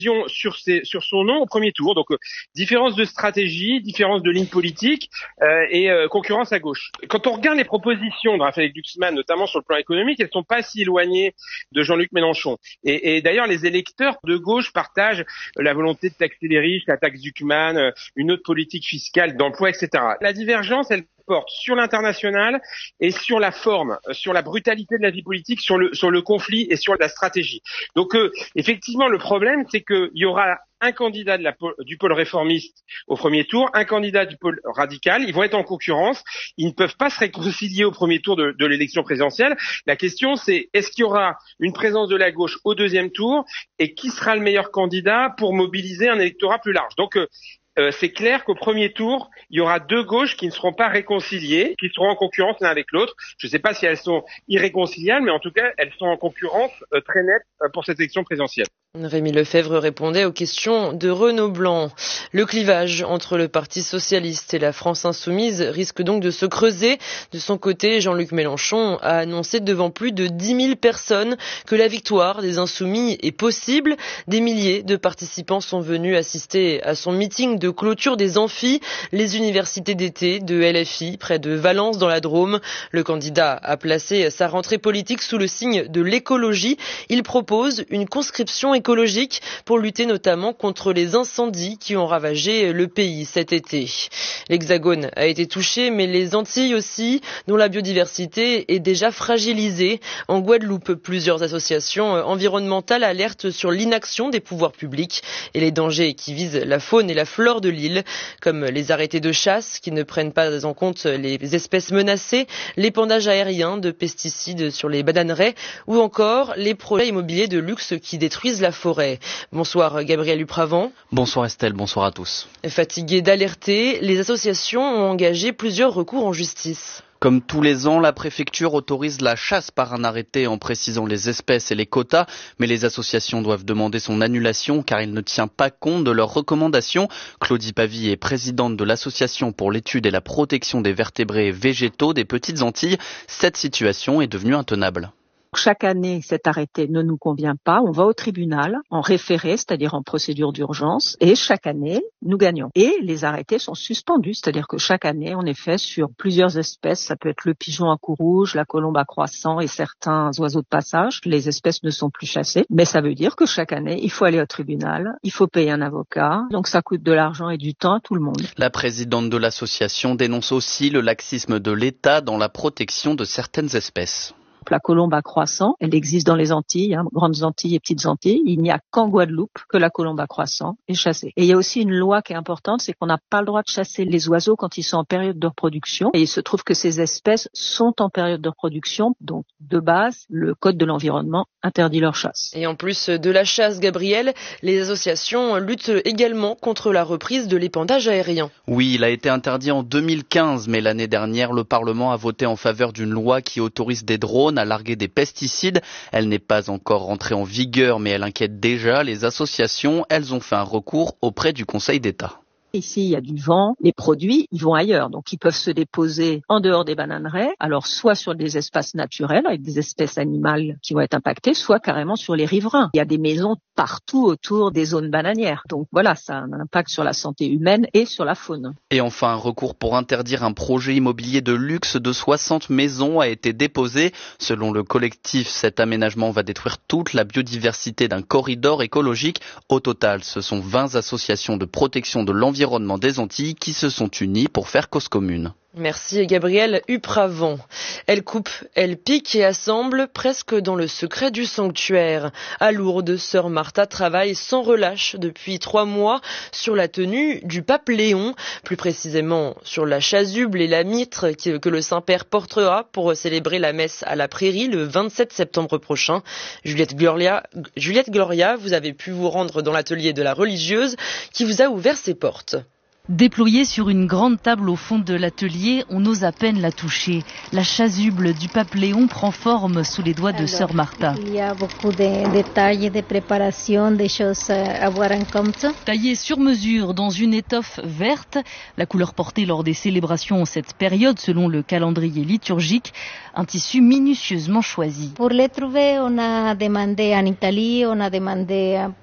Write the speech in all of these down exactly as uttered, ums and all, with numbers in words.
sur, ses, sur son nom au premier tour. Donc, euh, différence de stratégie, différence de ligne politique euh, et euh, concurrence à gauche. Quand on regarde les propositions de Raphaël Glucksmann, notamment sur le plan économique, elles sont pas si éloignées de Jean-Luc Mélenchon. Et, et d'ailleurs, les électeurs de gauche partagent la volonté de taxer les riches, la taxe Glucksmann, une autre politique fiscale, d'emploi, et cetera. La divergence, elle porte sur l'international et sur la forme, sur la brutalité de la vie politique, sur le, sur le conflit et sur la stratégie. Donc, euh, effectivement, le problème, c'est qu'il y aura un candidat de la, du pôle réformiste au premier tour, un candidat du pôle radical. Ils vont être en concurrence. Ils ne peuvent pas se réconcilier au premier tour de, de l'élection présidentielle. La question, c'est est-ce qu'il y aura une présence de la gauche au deuxième tour et qui sera le meilleur candidat pour mobiliser un électorat plus large? Donc, euh, Euh, c'est clair qu'au premier tour, il y aura deux gauches qui ne seront pas réconciliées, qui seront en concurrence l'un avec l'autre. Je ne sais pas si elles sont irréconciliables, mais en tout cas, elles sont en concurrence euh, très nette euh, pour cette élection présidentielle. Rémi Lefebvre répondait aux questions de Renaud Blanc. Le clivage entre le Parti socialiste et la France insoumise risque donc de se creuser. De son côté, Jean-Luc Mélenchon a annoncé devant plus de dix mille personnes que la victoire des insoumis est possible. Des milliers de participants sont venus assister à son meeting de clôture des amphis, les universités d'été de L F I près de Valence dans la Drôme. Le candidat a placé sa rentrée politique sous le signe de l'écologie. Il propose une conscription écologique pour lutter notamment contre les incendies qui ont ravagé le pays cet été. L'Hexagone a été touché, mais les Antilles aussi, dont la biodiversité est déjà fragilisée. En Guadeloupe, plusieurs associations environnementales alertent sur l'inaction des pouvoirs publics et les dangers qui visent la faune et la flore de l'île, comme les arrêtés de chasse qui ne prennent pas en compte les espèces menacées, l'épandage aérien de pesticides sur les bananeraies ou encore les projets immobiliers de luxe qui détruisent la forêt. Bonsoir Gabriel Upravant. Bonsoir Estelle, bonsoir à tous. Fatigués d'alerter, les associations ont engagé plusieurs recours en justice. Comme tous les ans, la préfecture autorise la chasse par un arrêté en précisant les espèces et les quotas, mais les associations doivent demander son annulation car il ne tient pas compte de leurs recommandations. Claudie Pavie est présidente de l'Association pour l'étude et la protection des vertébrés et végétaux des Petites Antilles. Cette situation est devenue intenable. Chaque année, cet arrêté ne nous convient pas. On va au tribunal en référé, c'est-à-dire en procédure d'urgence, et chaque année, nous gagnons. Et les arrêtés sont suspendus, c'est-à-dire que chaque année, en effet, sur plusieurs espèces, ça peut être le pigeon à cou rouge, la colombe à croissant et certains oiseaux de passage, les espèces ne sont plus chassées. Mais ça veut dire que chaque année, il faut aller au tribunal, il faut payer un avocat, donc ça coûte de l'argent et du temps à tout le monde. La présidente de l'association dénonce aussi le laxisme de l'État dans la protection de certaines espèces. La colombe à croissant, elle existe dans les Antilles, hein, grandes Antilles et petites Antilles. Il n'y a qu'en Guadeloupe que la colombe à croissant est chassée. Et il y a aussi une loi qui est importante, c'est qu'on n'a pas le droit de chasser les oiseaux quand ils sont en période de reproduction. Et il se trouve que ces espèces sont en période de reproduction, donc de base, le Code de l'environnement interdit leur chasse. Et en plus de la chasse, Gabriel, les associations luttent également contre la reprise de l'épandage aérien. Oui, il a été interdit en deux mille quinze, mais l'année dernière, le Parlement a voté en faveur d'une loi qui autorise des drones à larguer des pesticides. Elle n'est pas encore rentrée en vigueur, mais elle inquiète déjà les associations. Elles ont fait un recours auprès du Conseil d'État. Ici, il y a du vent, les produits, ils vont ailleurs. Donc, ils peuvent se déposer en dehors des bananeraies, alors soit sur des espaces naturels avec des espèces animales qui vont être impactées, soit carrément sur les riverains. Il y a des maisons partout autour des zones bananières. Donc voilà, ça a un impact sur la santé humaine et sur la faune. Et enfin, un recours pour interdire un projet immobilier de luxe de soixante maisons a été déposé. Selon le collectif, cet aménagement va détruire toute la biodiversité d'un corridor écologique. Au total, ce sont vingt associations de protection de l'environnement Environnement des Antilles qui se sont unis pour faire cause commune. Merci Gabriel Upravant. Elle coupe, elle pique et assemble presque dans le secret du sanctuaire. À Lourdes, sœur Martha travaille sans relâche depuis trois mois sur la tenue du pape Léon, plus précisément sur la chasuble et la mitre que le Saint-Père portera pour célébrer la messe à la Prairie le vingt-sept septembre prochain. Juliette Gloria, Juliette Gloria, vous avez pu vous rendre dans l'atelier de la religieuse qui vous a ouvert ses portes. Déployée sur une grande table au fond de l'atelier, on ose à peine la toucher. La chasuble du pape Léon prend forme sous les doigts de sœur Martha. Il y a beaucoup de détails, de préparation, des choses à avoir en compte. Taillée sur mesure dans une étoffe verte, la couleur portée lors des célébrations en cette période selon le calendrier liturgique, un tissu minutieusement choisi. Pour les trouver, on a demandé en Italie, on a demandé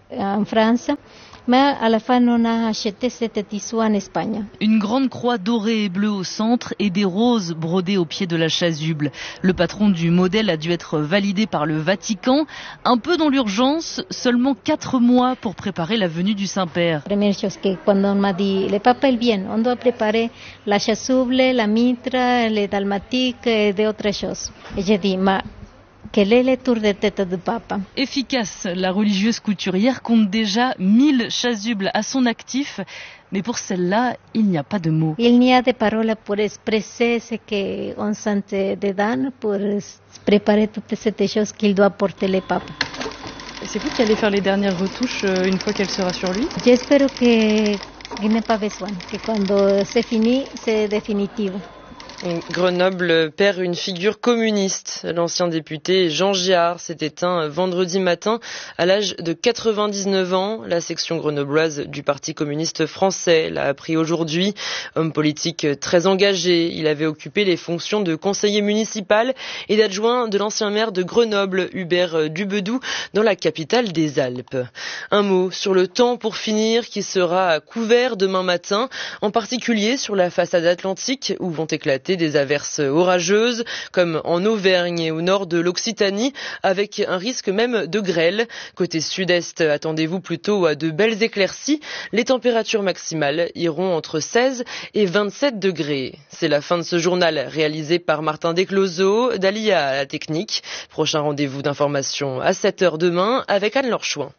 en France. Mais à la fin, on a acheté cet tissu en Espagne. Une grande croix dorée et bleue au centre et des roses brodées au pied de la chasuble. Le patron du modèle a dû être validé par le Vatican. Un peu dans l'urgence, seulement quatre mois pour préparer la venue du Saint-Père. La première chose que quand on m'a dit, le papa il vient, on doit préparer la chasuble, la mitre, les dalmatiques et d'autres choses. Et j'ai dit, ma quel est le tour de tête du pape? Efficace, la religieuse couturière compte déjà mille chasubles à son actif, mais pour celle-là, il n'y a pas de mots. Il n'y a de paroles pour exprimer ce qu'on sent dedans, pour préparer toutes ces choses qu'il doit porter le pape. C'est vous qui allez faire les dernières retouches une fois qu'elle sera sur lui? J'espère que qu'il n'y a pas besoin, que quand c'est fini, c'est définitif. Grenoble perd une figure communiste. L'ancien député Jean Giard s'est éteint vendredi matin à l'âge de quatre-vingt-dix-neuf ans. La section grenobloise du Parti communiste français l'a appris aujourd'hui. Homme politique très engagé, il avait occupé les fonctions de conseiller municipal et d'adjoint de l'ancien maire de Grenoble, Hubert Dubedou, dans la capitale des Alpes. Un mot sur le temps pour finir, qui sera couvert demain matin, en particulier sur la façade atlantique où vont éclater des averses orageuses, comme en Auvergne et au nord de l'Occitanie, avec un risque même de grêle. Côté sud-est, attendez-vous plutôt à de belles éclaircies. Les températures maximales iront entre seize et vingt-sept degrés. C'est la fin de ce journal réalisé par Martin Descloseaux, d'Alia à la technique. Prochain rendez-vous d'information à sept heures demain avec Anne-Laure Chouin.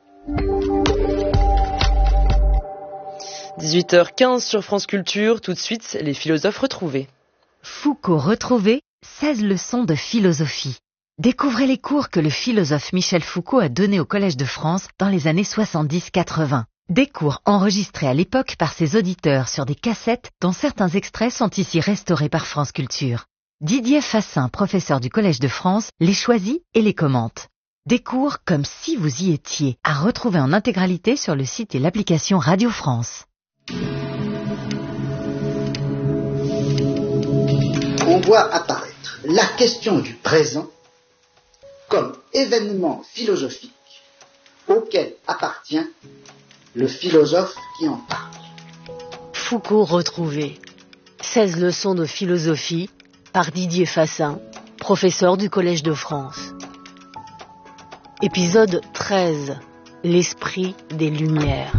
dix-huit heures quinze sur France Culture, tout de suite les philosophes retrouvés. Foucault retrouvé, seize leçons de philosophie. Découvrez les cours que le philosophe Michel Foucault a donnés au Collège de France dans les années soixante-dix quatre-vingts. Des cours enregistrés à l'époque par ses auditeurs sur des cassettes dont certains extraits sont ici restaurés par France Culture. Didier Fassin, professeur du Collège de France, les choisit et les commente. Des cours comme si vous y étiez, à retrouver en intégralité sur le site et l'application Radio France. On voit apparaître la question du présent comme événement philosophique auquel appartient le philosophe qui en parle. Foucault retrouvé. seize leçons de philosophie par Didier Fassin, professeur du Collège de France. Épisode treize. L'esprit des Lumières.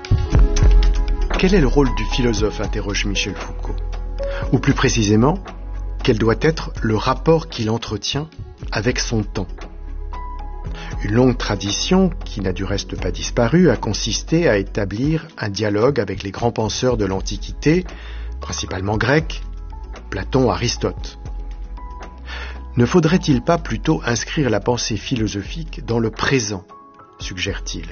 Quel est le rôle du philosophe, interroge Michel Foucault. Ou plus précisément, quel doit être le rapport qu'il entretient avec son temps. Une longue tradition, qui n'a du reste pas disparu, a consisté à établir un dialogue avec les grands penseurs de l'Antiquité, principalement grecs, Platon, Aristote. Ne faudrait-il pas plutôt inscrire la pensée philosophique dans le présent, suggère-t-il.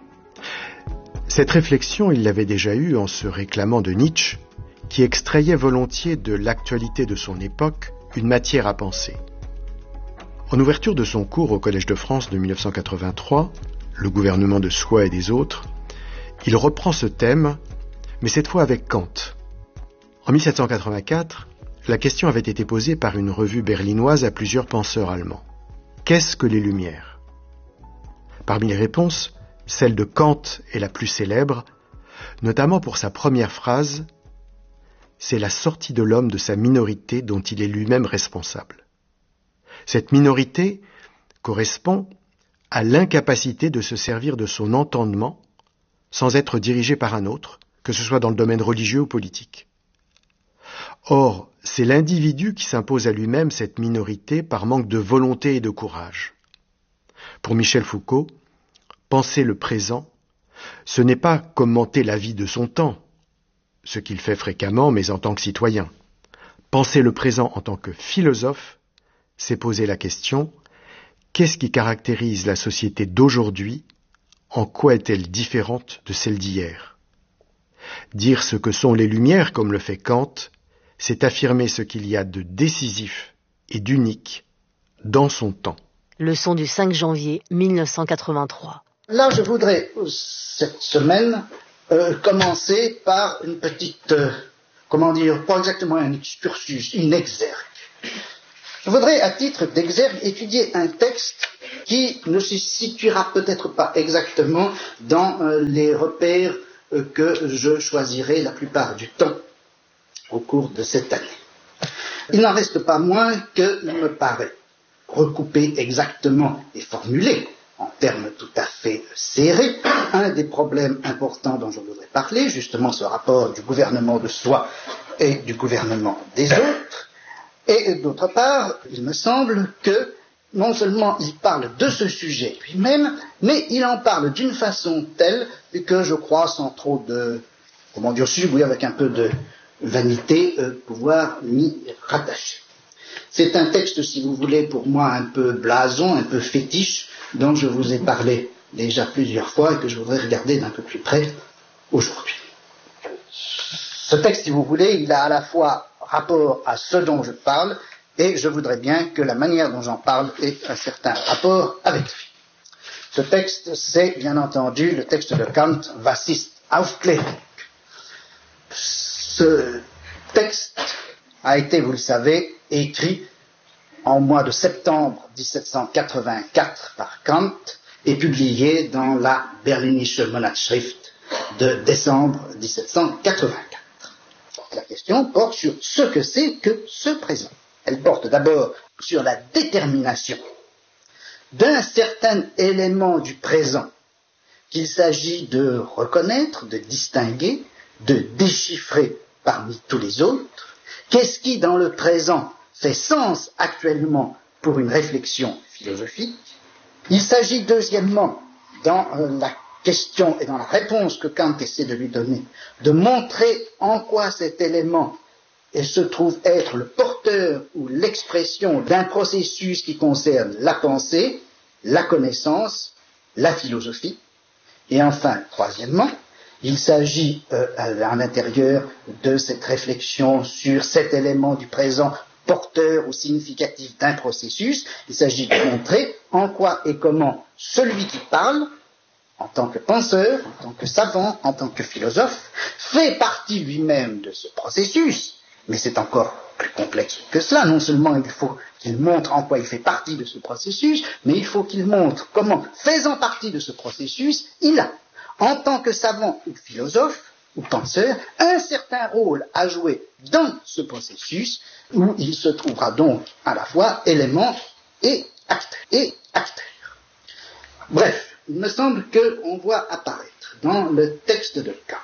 Cette réflexion, il l'avait déjà eue en se réclamant de Nietzsche, qui extrayait volontiers de l'actualité de son époque une matière à penser. En ouverture de son cours au Collège de France de mille neuf cent quatre-vingt-trois, Le gouvernement de soi et des autres, il reprend ce thème, mais cette fois avec Kant. En mille sept cent quatre-vingt-quatre, la question avait été posée par une revue berlinoise à plusieurs penseurs allemands. Qu'est-ce que les Lumières ? Parmi les réponses, celle de Kant est la plus célèbre, notamment pour sa première phrase « C'est la sortie de l'homme de sa minorité dont il est lui-même responsable ». Cette minorité correspond à l'incapacité de se servir de son entendement sans être dirigé par un autre, que ce soit dans le domaine religieux ou politique. Or, c'est l'individu qui s'impose à lui-même cette minorité par manque de volonté et de courage. Pour Michel Foucault, penser le présent, ce n'est pas commenter la vie de son temps, ce qu'il fait fréquemment, mais en tant que citoyen. Penser le présent en tant que philosophe, c'est poser la question « Qu'est-ce qui caractérise la société d'aujourd'hui ? En quoi est-elle différente de celle d'hier ?» Dire ce que sont les Lumières, comme le fait Kant, c'est affirmer ce qu'il y a de décisif et d'unique dans son temps. Leçon du cinq janvier mille neuf cent quatre-vingt-trois. Là, je voudrais, cette semaine, euh, commencer par une petite, euh, comment dire, pas exactement un excursus, une exergue. Je voudrais, à titre d'exergue, étudier un texte qui ne se situera peut-être pas exactement dans euh, les repères euh, que je choisirai la plupart du temps au cours de cette année. Il n'en reste pas moins qu'il me paraît recouper exactement et formuler en termes tout à fait serrés un des problèmes importants dont je voudrais parler, justement ce rapport du gouvernement de soi et du gouvernement des autres. Et d'autre part, il me semble que non seulement il parle de ce sujet lui-même, mais il en parle d'une façon telle que je crois, sans trop de, comment dire, oui, avec un peu de vanité, euh, pouvoir m'y rattacher. C'est un texte, si vous voulez, pour moi un peu blason, un peu fétiche, dont je vous ai parlé déjà plusieurs fois et que je voudrais regarder d'un peu plus près aujourd'hui. Ce texte, si vous voulez, il a à la fois rapport à ce dont je parle et je voudrais bien que la manière dont j'en parle ait un certain rapport avec lui. Ce texte, c'est bien entendu le texte de Kant, Was ist Aufklärung. Ce texte a été, vous le savez, écrit en mois de septembre dix-sept cent quatre-vingt-quatre par Kant et publié dans la Berlinische Monatsschrift de décembre dix-sept cent quatre-vingt-quatre. La question porte sur ce que c'est que ce présent. Elle porte d'abord sur la détermination d'un certain élément du présent qu'il s'agit de reconnaître, de distinguer, de déchiffrer parmi tous les autres. Qu'est-ce qui, dans le présent, fait sens actuellement pour une réflexion philosophique? Il s'agit deuxièmement, dans euh, la question et dans la réponse que Kant essaie de lui donner, de montrer en quoi cet élément et se trouve être le porteur ou l'expression d'un processus qui concerne la pensée, la connaissance, la philosophie. Et enfin, troisièmement, il s'agit euh, à l'intérieur de cette réflexion sur cet élément du présent porteur ou significatif d'un processus, il s'agit de montrer en quoi et comment celui qui parle, en tant que penseur, en tant que savant, en tant que philosophe, fait partie lui-même de ce processus. Mais c'est encore plus complexe que cela. Non seulement il faut qu'il montre en quoi il fait partie de ce processus, mais il faut qu'il montre comment, faisant partie de ce processus, il a, en tant que savant ou philosophe ou penseur, un certain rôle à jouer dans ce processus où il se trouvera donc à la fois élément et acteur. Et acteur. Bref, il me semble qu'on voit apparaître dans le texte de Kant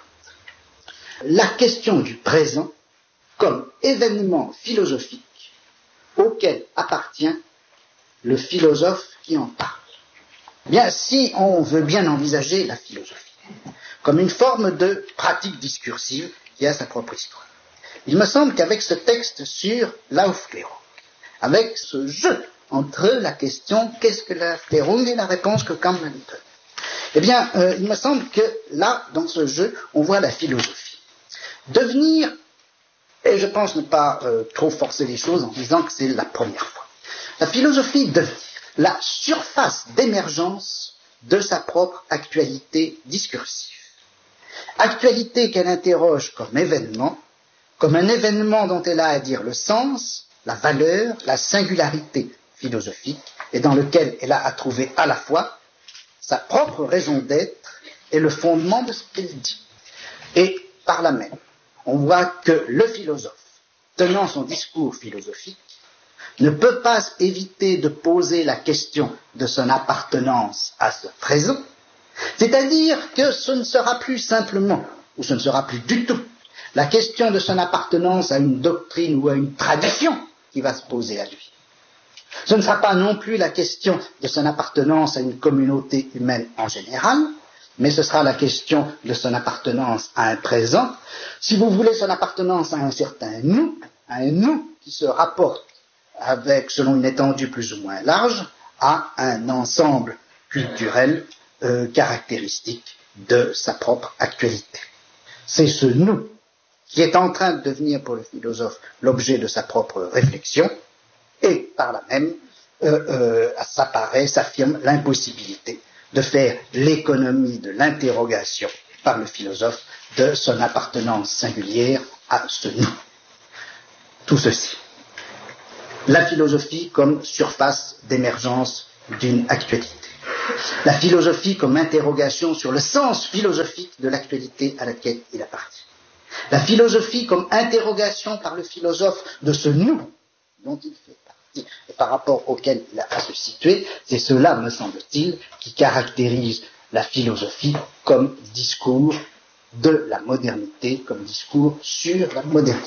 la question du présent comme événement philosophique auquel appartient le philosophe qui en parle. Bien, si on veut bien envisager la philosophie comme une forme de pratique discursive qui a sa propre histoire, il me semble qu'avec ce texte sur l'Aufklärung, avec ce jeu entre la question qu'est-ce que l'Aufklärung et la réponse que Kant m'a donne, eh bien, euh, il me semble que là, dans ce jeu, on voit la philosophie devenir, et je pense ne pas euh, trop forcer les choses en disant que c'est la première fois, la philosophie devenir la surface d'émergence de sa propre actualité discursive. Actualité qu'elle interroge comme événement, comme un événement dont elle a à dire le sens, la valeur, la singularité philosophique, et dans lequel elle a à trouver à la fois sa propre raison d'être et le fondement de ce qu'elle dit. Et par là même, on voit que le philosophe, tenant son discours philosophique, ne peut pas éviter de poser la question de son appartenance à ce présent, c'est-à-dire que ce ne sera plus simplement, ou ce ne sera plus du tout, la question de son appartenance à une doctrine ou à une tradition qui va se poser à lui. Ce ne sera pas non plus la question de son appartenance à une communauté humaine en général, mais ce sera la question de son appartenance à un présent, si vous voulez son appartenance à un certain nous, à un nous qui se rapporte avec, selon une étendue plus ou moins large, à un ensemble culturel euh, caractéristique de sa propre actualité. C'est ce nous qui est en train de devenir pour le philosophe l'objet de sa propre réflexion, et par là même euh, euh, s'apparaît, s'affirme l'impossibilité de faire l'économie de l'interrogation par le philosophe de son appartenance singulière à ce nous. Tout ceci La philosophie comme surface d'émergence d'une actualité. La philosophie comme interrogation sur le sens philosophique de l'actualité à laquelle il appartient. La philosophie comme interrogation par le philosophe de ce nous dont il fait partie et par rapport auquel il a à se situer, c'est cela, me semble-t-il, qui caractérise la philosophie comme discours de la modernité, comme discours sur la modernité.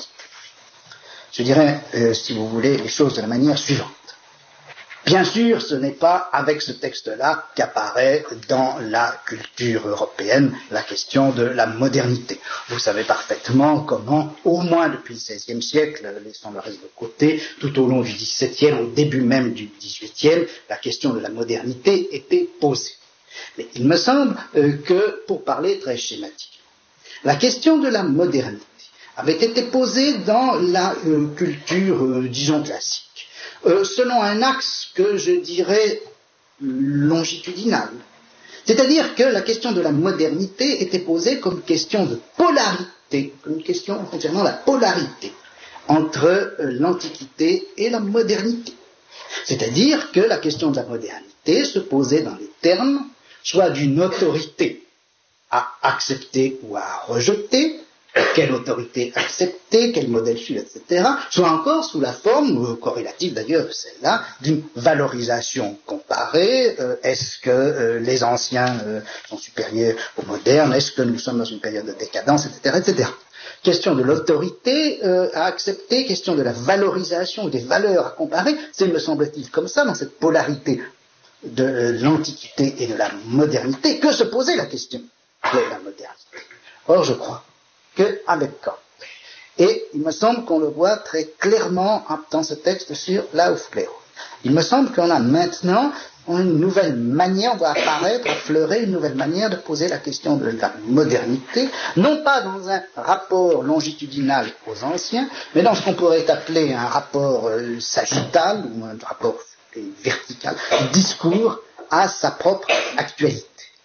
Je dirais, euh, si vous voulez, les choses de la manière suivante. Bien sûr, ce n'est pas avec ce texte-là qu'apparaît dans la culture européenne la question de la modernité. Vous savez parfaitement comment, au moins depuis le seizième siècle, laissons le reste de côté, tout au long du dix-septième, au début même du dix-huitième, la question de la modernité était posée. Mais il me semble euh, que, pour parler très schématiquement, la question de la modernité avait été posée dans la euh, culture, euh, disons, classique, euh, selon un axe que je dirais longitudinal. C'est-à-dire que la question de la modernité était posée comme question de polarité, comme une question concernant la polarité entre euh, l'Antiquité et la modernité. C'est-à-dire que la question de la modernité se posait dans les termes soit d'une autorité à accepter ou à rejeter, quelle autorité accepter, quel modèle suivre, et cetera, soit encore sous la forme, euh, corrélative d'ailleurs de celle-là, d'une valorisation comparée. Euh, est-ce que euh, les anciens euh, sont supérieurs aux modernes, est-ce que nous sommes dans une période de décadence, et cetera, et cetera. Question de l'autorité euh, à accepter, question de la valorisation ou des valeurs à comparer, c'est, me semble-t-il, comme ça, dans cette polarité de euh, l'Antiquité et de la modernité, que se posait la question de la modernité. Or, je crois qu'avec Kant, et il me semble qu'on le voit très clairement dans ce texte sur l'Aufklärung, il me semble qu'on a maintenant une nouvelle manière, on va apparaître, affleurer une nouvelle manière de poser la question de la modernité, non pas dans un rapport longitudinal aux anciens, mais dans ce qu'on pourrait appeler un rapport euh, sagittal, ou un rapport vertical, discours à sa propre actualité.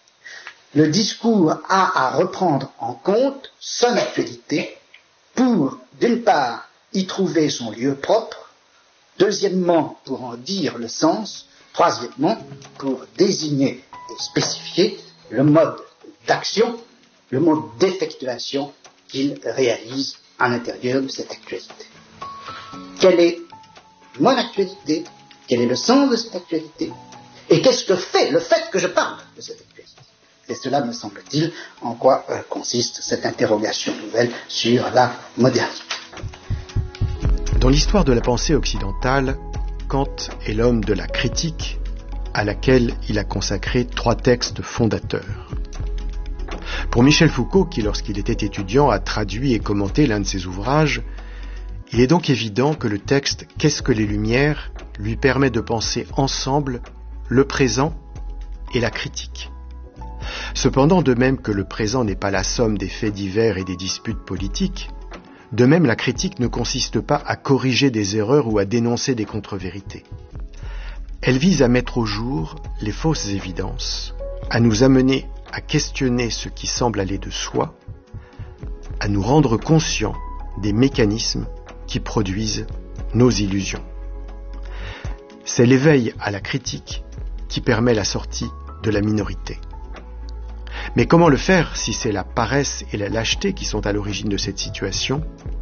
Le discours a à reprendre en compte son actualité pour, d'une part, y trouver son lieu propre, deuxièmement, pour en dire le sens, troisièmement, pour désigner et spécifier le mode d'action, le mode d'effectuation qu'il réalise à l'intérieur de cette actualité. Quelle est mon actualité? Quel est le sens de cette actualité? Et qu'est-ce que fait le fait que je parle de cette actualité? Et cela, me semble-t-il, en quoi euh, consiste cette interrogation nouvelle sur la modernité. Dans l'histoire de la pensée occidentale, Kant est l'homme de la critique à laquelle il a consacré trois textes fondateurs. Pour Michel Foucault, qui lorsqu'il était étudiant a traduit et commenté l'un de ses ouvrages, il est donc évident que le texte « Qu'est-ce que les Lumières » lui permet de penser ensemble le présent et la critique. Cependant, de même que le présent n'est pas la somme des faits divers et des disputes politiques, de même la critique ne consiste pas à corriger des erreurs ou à dénoncer des contre-vérités. Elle vise à mettre au jour les fausses évidences, à nous amener à questionner ce qui semble aller de soi, à nous rendre conscients des mécanismes qui produisent nos illusions. C'est l'éveil à la critique qui permet la sortie de la minorité. Mais comment le faire si c'est la paresse et la lâcheté qui sont à l'origine de cette situation?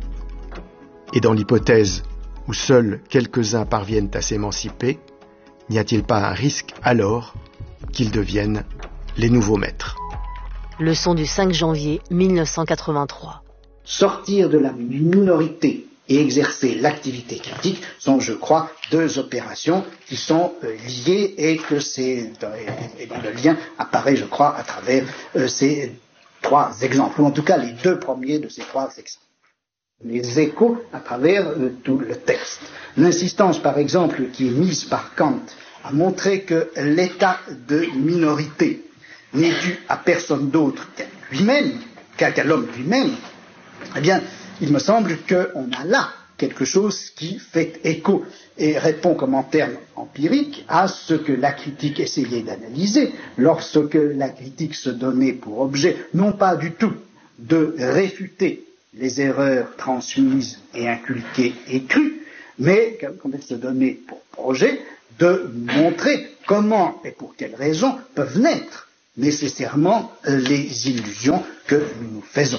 Et dans l'hypothèse où seuls quelques-uns parviennent à s'émanciper, n'y a-t-il pas un risque alors qu'ils deviennent les nouveaux maîtres? Leçon du cinq janvier mille neuf cent quatre-vingt-trois. Sortir de la minorité et exercer l'activité critique sont, je crois, deux opérations qui sont euh, liées et que c'est et dont le lien apparaît, je crois, à travers euh, ces trois exemples, ou en tout cas les deux premiers de ces trois exemples. Les échos à travers euh, tout le texte. L'insistance, par exemple, qui est mise par Kant à montrer que l'état de minorité n'est dû à personne d'autre qu'à lui-même, qu'à, qu'à l'homme lui-même, eh bien, il me semble qu'on a là quelque chose qui fait écho et répond comme en termes empiriques à ce que la critique essayait d'analyser lorsque la critique se donnait pour objet, non pas du tout de réfuter les erreurs transmises et inculquées et crues, mais comme elle se donnait pour projet de montrer comment et pour quelles raisons peuvent naître nécessairement euh, les illusions que nous nous faisons.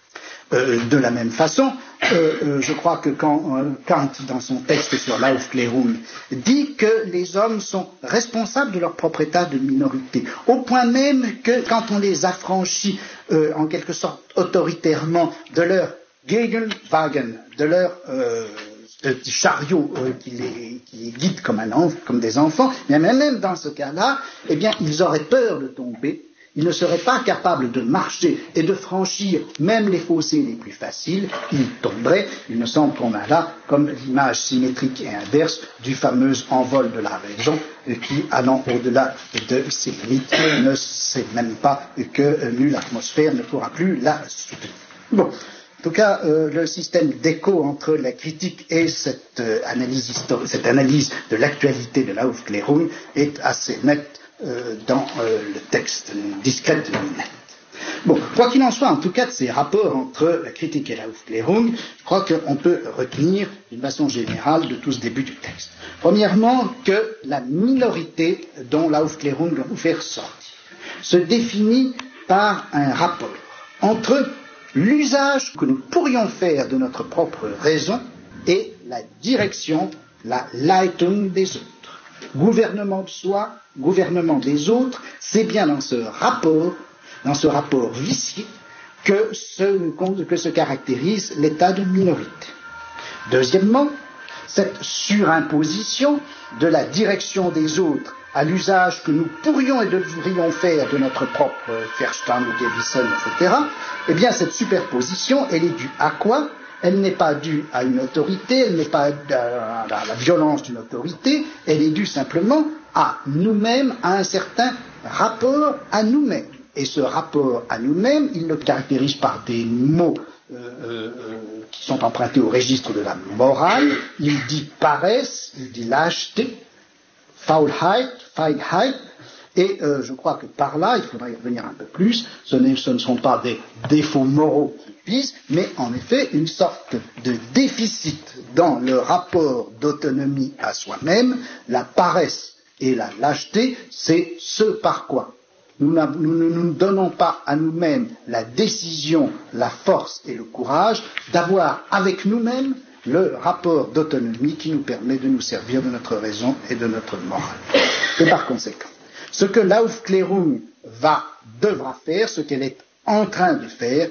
Euh, de la même façon, euh, euh, je crois que quand euh, Kant, dans son texte sur l'Aufklärung, dit que les hommes sont responsables de leur propre état de minorité, au point même que quand on les affranchit euh, en quelque sorte autoritairement de leur Gegenwagen, de leur euh, de chariot euh, qui, les, qui les guide comme, un enf, comme des enfants, mais même dans ce cas-là, eh bien, ils auraient peur de tomber. Ils ne seraient pas capables de marcher et de franchir même les fossés les plus faciles, ils tomberaient. Il me semble qu'on a là comme l'image symétrique et inverse du fameux envol de la raison qui, allant au-delà de ses limites, ne sait même pas que nulle atmosphère ne pourra plus la soutenir. Bon. En tout cas, euh, le système d'écho entre la critique et cette, euh, analyse, histori- cette analyse de l'actualité de l'Aufklärung est assez net Euh, dans euh, le texte, discrète et nette. Bon, quoi qu'il en soit, en tout cas, de ces rapports entre la critique et l'Aufklärung, je crois qu'on peut retenir d'une façon générale de tout ce début du texte. Premièrement, que la minorité dont l'Aufklärung va nous faire sortir se définit par un rapport entre l'usage que nous pourrions faire de notre propre raison et la direction, la Leitung des autres. Gouvernement de soi, gouvernement des autres, c'est bien dans ce rapport, dans ce rapport vicieux, que se, que se caractérise l'état de minorité. Deuxièmement, cette surimposition de la direction des autres à l'usage que nous pourrions et devrions faire de notre propre Verstand ou Gewissen, et cetera, eh bien cette superposition, elle est due à quoi ? Elle n'est pas due à une autorité, elle n'est pas à la violence d'une autorité, elle est due simplement à nous-mêmes, à un certain rapport à nous-mêmes. Et ce rapport à nous-mêmes, il le caractérise par des mots euh, euh, qui sont empruntés au registre de la morale. Il dit paresse, il dit lâcheté, Faulheit, Feigheit. Et euh, je crois que par là, il faudrait y revenir un peu plus, ce, ce ne sont pas des défauts moraux qui visent, mais en effet une sorte de déficit dans le rapport d'autonomie à soi-même. La paresse et la lâcheté, c'est ce par quoi nous ne nous, nous, nous donnons pas à nous-mêmes la décision, la force et le courage d'avoir avec nous-mêmes le rapport d'autonomie qui nous permet de nous servir de notre raison et de notre morale. Et par conséquent, ce que l'Aufklärung va, devra faire, ce qu'elle est en train de faire,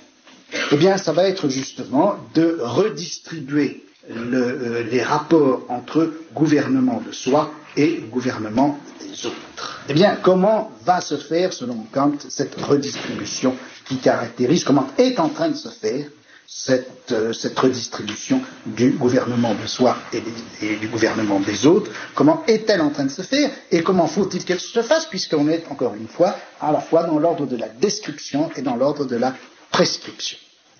eh bien, ça va être justement de redistribuer le, euh, les rapports entre gouvernement de soi et gouvernement des autres. Eh bien, comment va se faire, selon Kant, cette redistribution qui caractérise, comment est en train de se faire Cette, euh, cette redistribution du gouvernement de soi et, des, et du gouvernement des autres, comment est-elle en train de se faire et comment faut-il qu'elle se fasse, puisqu'on est, encore une fois, à la fois dans l'ordre de la description et dans l'ordre de la prescription.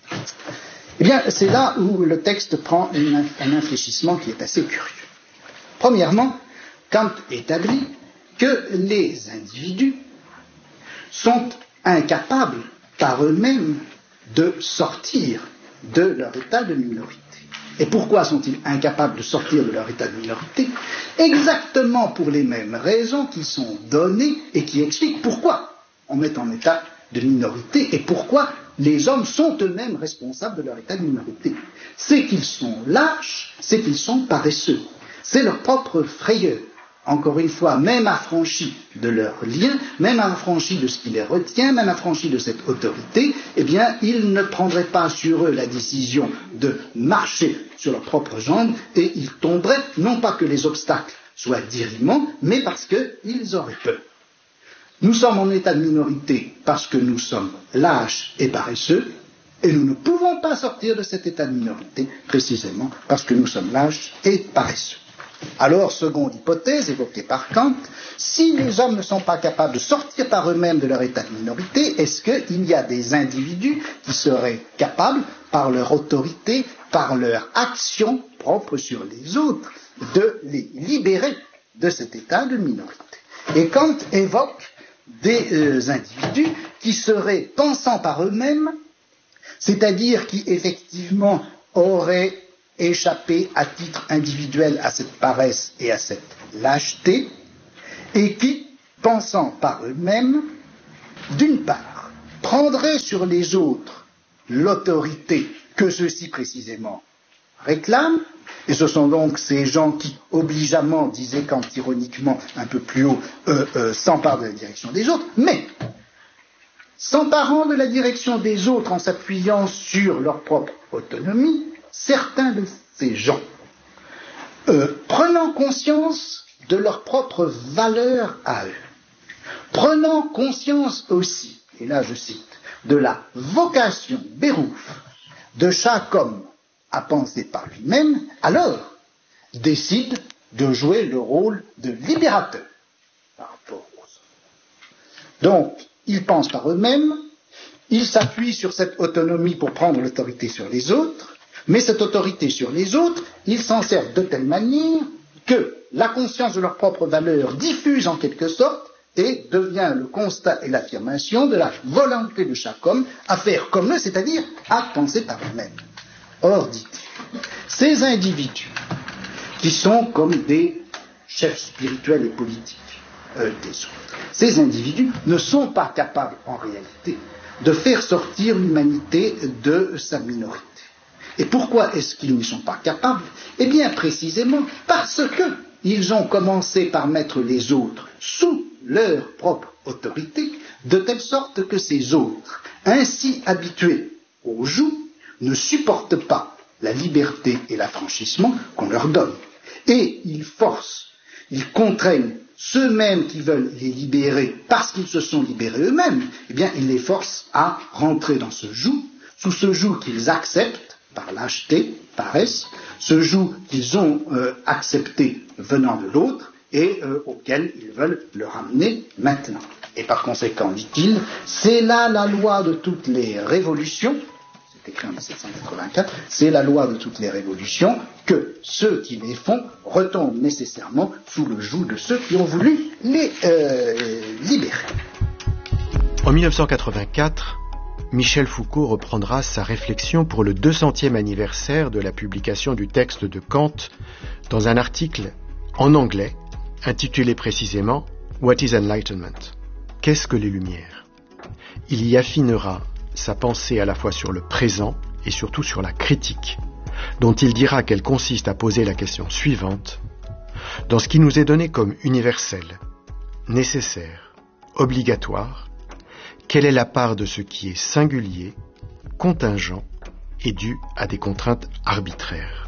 Eh bien, c'est là où le texte prend une, un infléchissement qui est assez curieux. Premièrement, Kant établit que les individus sont incapables par eux-mêmes de sortir de leur état de minorité. Et pourquoi sont-ils incapables de sortir de leur état de minorité ? Exactement pour les mêmes raisons qui sont données et qui expliquent pourquoi on est en état de minorité et pourquoi les hommes sont eux-mêmes responsables de leur état de minorité. C'est qu'ils sont lâches, c'est qu'ils sont paresseux. C'est leur propre frayeur. Encore une fois, même affranchis de leurs liens, même affranchis de ce qui les retient, même affranchis de cette autorité, eh bien, ils ne prendraient pas sur eux la décision de marcher sur leurs propres jambes et ils tomberaient, non pas que les obstacles soient dirimants, mais parce qu'ils auraient peur. Nous sommes en état de minorité parce que nous sommes lâches et paresseux, et nous ne pouvons pas sortir de cet état de minorité précisément parce que nous sommes lâches et paresseux. Alors, seconde hypothèse évoquée par Kant, si les hommes ne sont pas capables de sortir par eux-mêmes de leur état de minorité, est-ce qu'il y a des individus qui seraient capables, par leur autorité, par leur action propre sur les autres, de les libérer de cet état de minorité? Et Kant évoque des euh, individus qui seraient pensants par eux-mêmes, c'est-à-dire qui effectivement auraient échapper à titre individuel à cette paresse et à cette lâcheté, et qui, pensant par eux-mêmes, d'une part, prendraient sur les autres l'autorité que ceux-ci précisément réclament, et ce sont donc ces gens qui, obligeamment, disaient Kant ironiquement un peu plus haut, euh, euh, s'emparent de la direction des autres, mais s'emparant de la direction des autres en s'appuyant sur leur propre autonomie, certains de ces gens, euh, prenant conscience de leur propre valeur à eux, prenant conscience aussi, et là je cite, de la vocation bérouf de chaque homme à penser par lui-même, alors décident de jouer le rôle de libérateur par rapport aux autres. Donc, ils pensent par eux-mêmes, ils s'appuient sur cette autonomie pour prendre l'autorité sur les autres, mais cette autorité sur les autres, ils s'en servent de telle manière que la conscience de leur propre valeur diffuse en quelque sorte et devient le constat et l'affirmation de la volonté de chaque homme à faire comme eux, c'est-à-dire à penser par eux-mêmes. Or, dit-il, ces individus qui sont comme des chefs spirituels et politiques euh, des autres, ces individus ne sont pas capables en réalité de faire sortir l'humanité de sa minorité. Et pourquoi est-ce qu'ils n'y sont pas capables? Eh bien, précisément parce qu'ils ont commencé par mettre les autres sous leur propre autorité, de telle sorte que ces autres, ainsi habitués au joug, ne supportent pas la liberté et l'affranchissement qu'on leur donne. Et ils forcent, ils contraignent ceux-mêmes qui veulent les libérer parce qu'ils se sont libérés eux-mêmes, eh bien, ils les forcent à rentrer dans ce joug, sous ce joug qu'ils acceptent par lâcheté, paresse, ce joug qu'ils ont euh, accepté venant de l'autre et euh, auquel ils veulent le ramener maintenant. Et par conséquent, dit-il, c'est là la loi de toutes les révolutions, c'est écrit en mille sept cent quatre-vingt-quatre, c'est la loi de toutes les révolutions, que ceux qui les font retombent nécessairement sous le joug de ceux qui ont voulu les euh, libérer. En mille neuf cent quatre-vingt-quatre, Michel Foucault reprendra sa réflexion pour le deux centième anniversaire de la publication du texte de Kant dans un article en anglais intitulé précisément « What is Enlightenment ?» Qu'est-ce que les Lumières? Il y affinera sa pensée à la fois sur le présent et surtout sur la critique, dont il dira qu'elle consiste à poser la question suivante: dans ce qui nous est donné comme universel, nécessaire, obligatoire, quelle est la part de ce qui est singulier, contingent et dû à des contraintes arbitraires?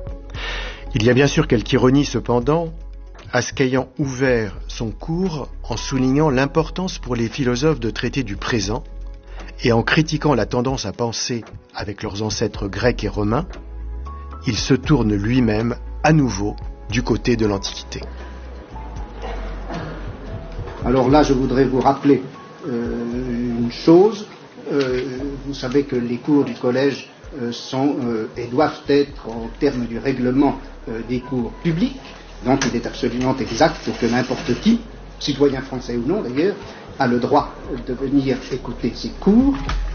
Il y a bien sûr quelque ironie cependant à ce qu'ayant ouvert son cours en soulignant l'importance pour les philosophes de traiter du présent et en critiquant la tendance à penser avec leurs ancêtres grecs et romains, il se tourne lui-même à nouveau du côté de l'Antiquité. Alors là, je voudrais vous rappeler euh, une chose. Euh, vous savez que les cours du collège euh, sont euh, et doivent être, au terme du règlement, euh, des cours publics. Donc il est absolument exact que n'importe qui, citoyen français ou non d'ailleurs, a le droit de venir écouter ces cours.